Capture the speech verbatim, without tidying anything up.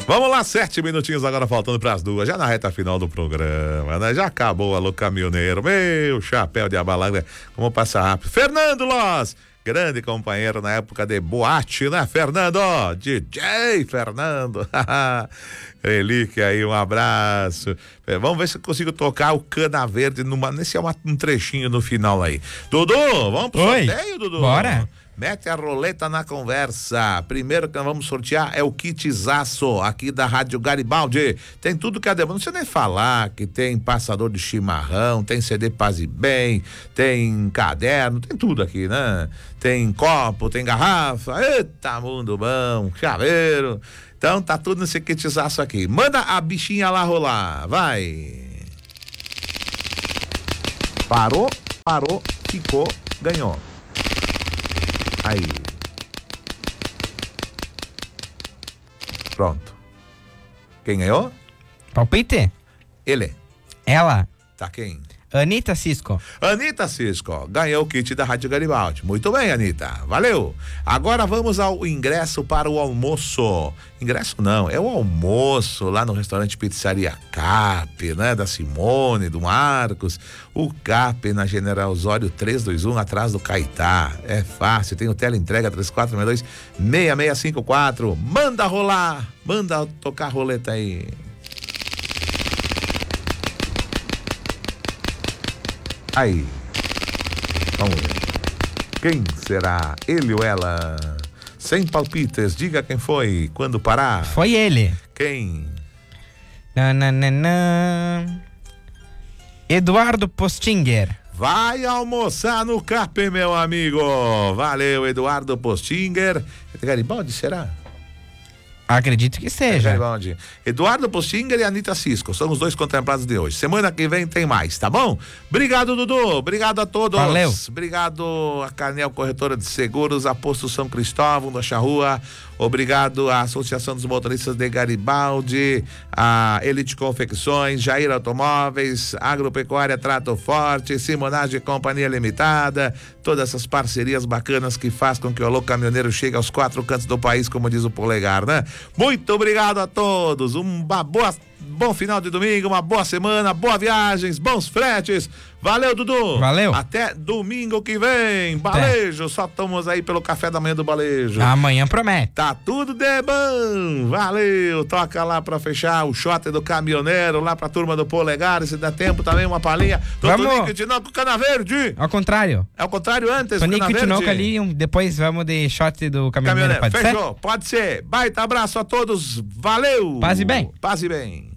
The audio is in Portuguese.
Vamos lá, sete minutinhos agora faltando para as duas, já na reta final do programa, né? Já acabou, alô caminhoneiro, meu chapéu de abalaga, vamos passar rápido. Fernando Loz, grande companheiro na época de boate, né, Fernando? D J Fernando. Relíquia aí, um abraço. É, vamos ver se eu consigo tocar o Cana Verde numa, nesse é uma, um trechinho no final aí. Dudu, vamos pro Oi. sorteio, Dudu? Bora. Mete a roleta na conversa. Primeiro que nós vamos sortear é o kitzaço aqui da Rádio Garibaldi. Tem tudo que a demanda, não precisa nem falar, que tem passador de chimarrão, tem C D Paz e Bem, tem caderno, tem tudo aqui, né? Tem copo, tem garrafa, eita mundo bom, chaveiro. Então tá tudo nesse kitzaço aqui. Manda a bichinha lá rolar, vai. Parou, parou, ficou, ganhou. Aí. Pronto. Quem ganhou? Palpite? Ele. Ela. Tá quem? Anitta Cisco. Anitta Cisco. Ganhou o kit da Rádio Garibaldi. Muito bem, Anitta. Valeu. Agora vamos ao ingresso para o almoço. Ingresso não, é o almoço lá no restaurante Pizzaria Cap, né? Da Simone, do Marcos. O Cap na General Osório trezentos e vinte e um, atrás do Caetá. É fácil, tem o teleentrega três quatro seis dois, seis seis cinco quatro. Manda rolar, manda tocar a roleta aí. Aí, vamos ver. Quem será? Ele ou ela? Sem palpites, diga quem foi, quando parar. Foi ele. Quem? Nananana. Eduardo Postinger. Vai almoçar no Cap, meu amigo. Valeu, Eduardo Postinger. Garibaldi, será? Acredito que seja. Garibaldi. Eduardo Postinger e Anitta Cisco são os dois contemplados de hoje. Semana que vem tem mais, tá bom? Obrigado, Dudu. Obrigado a todos. Valeu. Obrigado a Carnel Corretora de Seguros, a Posto São Cristóvão da Charrua. Obrigado à Associação dos Motoristas de Garibaldi, a Elite Confecções, Jair Automóveis, Agropecuária Trato Forte, Simonagem Companhia Limitada, todas essas parcerias bacanas que faz com que o Alô Caminhoneiro chegue aos quatro cantos do país, como diz o polegar, né? Muito obrigado a todos, uma boa, bom final de domingo, uma boa semana, boas viagens, bons fretes. Valeu, Dudu. Valeu. Até domingo que vem. Balejo, é. Só estamos aí pelo café da manhã do Balejo. Amanhã promete. Tá tudo de bom. Valeu. Toca lá pra fechar o shot do caminhoneiro, lá pra turma do polegar. Se dá tempo também, uma palhinha. Vamos. Tinoco com Cana Verde. Ao contrário. É o contrário antes. Tonico e Tinoco ali, um, depois vamos de shot do caminhoneiro. Caminhoneiro. Pode Fechou. ser? Pode ser. Baita abraço a todos. Valeu. Paz e bem. Paz e bem.